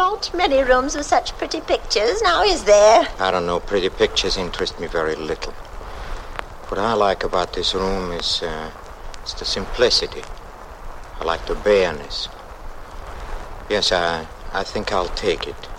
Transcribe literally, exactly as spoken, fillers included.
not many rooms with such pretty pictures, now is there? I don't know. Pretty pictures interest me very little. What I like about this room is, uh, it's the simplicity. I like the bareness. Yes, I, I think I'll take it.